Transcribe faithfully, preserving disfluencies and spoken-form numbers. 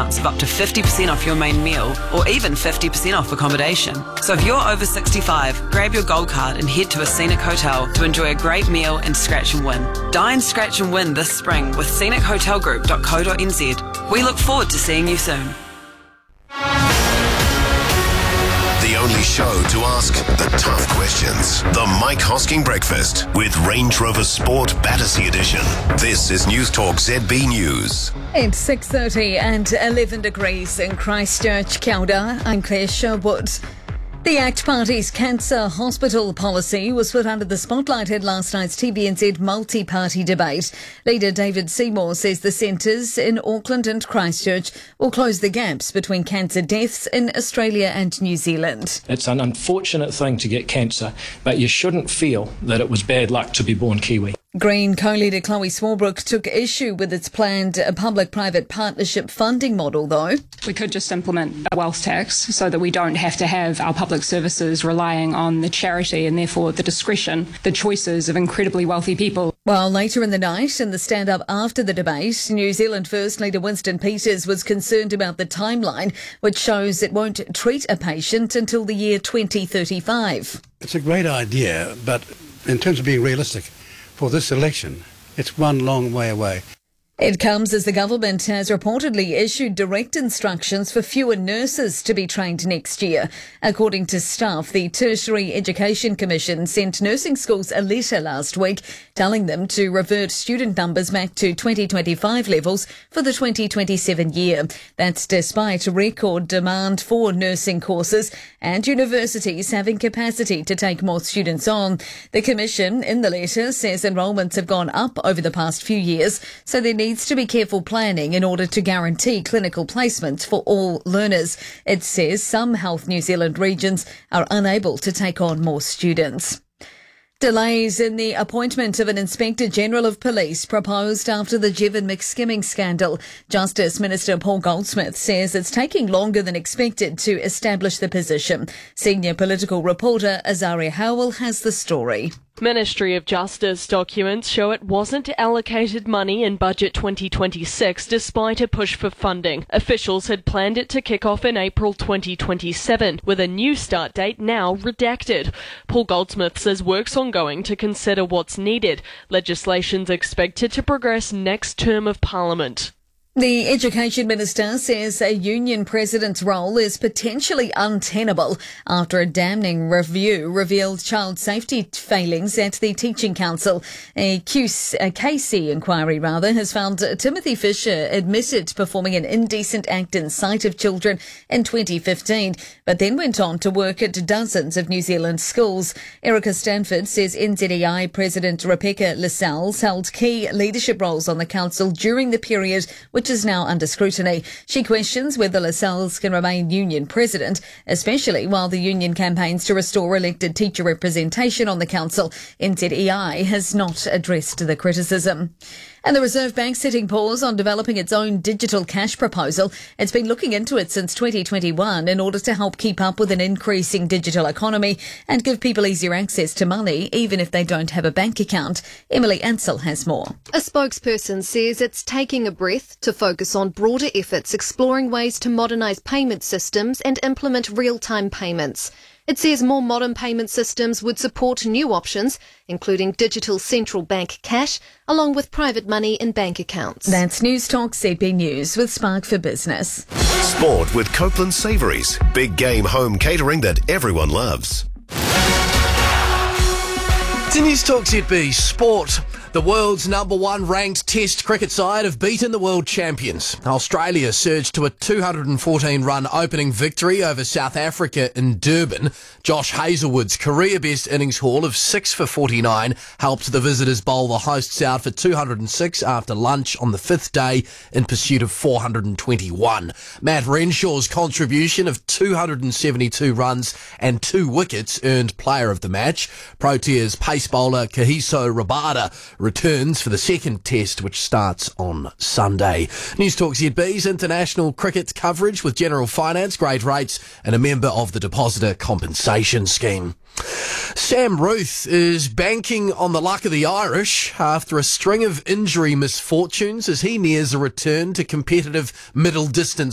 discounts of up to fifty percent off your main meal or even fifty percent off accommodation. So if you're over sixty-five, grab your gold card and head to a Scenic Hotel to enjoy a great meal and scratch and win. Dine, scratch and win this spring with scenic hotel group dot co dot n z. We look forward to seeing you soon. The only show to ask the tough questions. The Mike Hosking Breakfast with Range Rover Sport Battersea Edition. This is News Talk Z B News. It's six thirty and eleven degrees in Christchurch. Kia ora, I'm Claire Sherwood. The ACT Party's cancer hospital policy was put under the spotlight at last night's T V N Z multi-party debate. Leader David Seymour says the centres in Auckland and Christchurch will close the gaps between cancer deaths in Australia and New Zealand. It's an unfortunate thing to get cancer, but you shouldn't feel that it was bad luck to be born Kiwi. Green co-leader Chloe Swarbrick took issue with its planned public-private partnership funding model, though. We could just implement a wealth tax so that we don't have to have our public services relying on the charity and therefore the discretion, the choices of incredibly wealthy people. Well, later in the night, in the stand-up after the debate, New Zealand First Leader Winston Peters was concerned about the timeline, which shows it won't treat a patient until the year twenty thirty-five. It's a great idea, but in terms of being realistic, for this election, it's one long way away. It comes as the government has reportedly issued direct instructions for fewer nurses to be trained next year. According to staff, the Tertiary Education Commission sent nursing schools a letter last week telling them to revert student numbers back to twenty twenty-five levels for the twenty twenty-seven year. That's despite record demand for nursing courses and universities having capacity to take more students on. The Commission, in the letter, says enrolments have gone up over the past few years, so there needs to be careful planning in order to guarantee clinical placements for all learners. It says some Health New Zealand regions are unable to take on more students. Delays in the appointment of an Inspector General of Police proposed after the Jevon McSkimming scandal. Justice Minister Paul Goldsmith says it's taking longer than expected to establish the position. Senior political reporter Azaria Howell has the story. Ministry of Justice documents show it wasn't allocated money in Budget twenty twenty-six despite a push for funding. Officials had planned it to kick off in April twenty twenty-seven, with a new start date now redacted. Paul Goldsmith says work's ongoing to consider what's needed. Legislation's expected to progress next term of Parliament. The Education Minister says a union president's role is potentially untenable after a damning review revealed child safety failings at the Teaching Council. A, Q C, a K C inquiry, rather, has found Timothy Fisher admitted performing an indecent act in sight of children in twenty fifteen, but then went on to work at dozens of New Zealand schools. Erica Stanford says N Z E I President Rebecca Lascelles held key leadership roles on the council during the period which is now under scrutiny. She questions whether Lascelles can remain union president, especially while the union campaigns to restore elected teacher representation on the council. N Z E I has not addressed the criticism. And the Reserve Bank setting pause on developing its own digital cash proposal. It's been looking into it since twenty twenty-one in order to help keep up with an increasing digital economy and give people easier access to money, even if they don't have a bank account. Emily Ansell has more. A spokesperson says it's taking a breath to focus on broader efforts exploring ways to modernise payment systems and implement real-time payments. It says more modern payment systems would support new options, including digital central bank cash, along with private money in bank accounts. That's News Talk Z B News with Spark for Business. Sport with Copeland Savouries. Big game home catering that everyone loves. To News Talk Z B Sport. The world's number one ranked Test cricket side have beaten the world champions. Australia surged to a two hundred fourteen run opening victory over South Africa in Durban. Josh Hazlewood's career best innings haul of six for forty-nine helped the visitors bowl the hosts out for two hundred six after lunch on the fifth day in pursuit of four hundred twenty-one. Matt Renshaw's contribution of two hundred seventy-two runs and two wickets earned player of the match. Proteas pace bowler Kagiso Rabada returns for the second test, which starts on Sunday. News Talk Z B's international cricket coverage with General Finance, great rates, and a member of the Depositor Compensation Scheme. Sam Ruth is banking on the luck of the Irish after a string of injury misfortunes as he nears a return to competitive middle distance